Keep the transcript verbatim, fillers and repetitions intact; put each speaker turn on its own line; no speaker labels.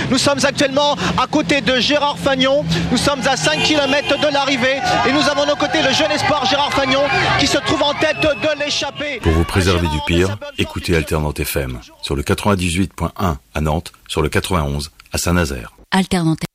Nous sommes actuellement à côté de Gérard Fagnon. Nous sommes à cinq kilomètres de l'arrivée et nous avons de nos côtés le jeune espoir Gérard Fagnon qui se trouve en tête de l'échappée.
Pour vous préserver du pire, écoutez Alternante F M sur le quatre-vingt-dix-huit point un à Nantes, sur le quatre-vingt-onze à Saint-Nazaire.
Alternante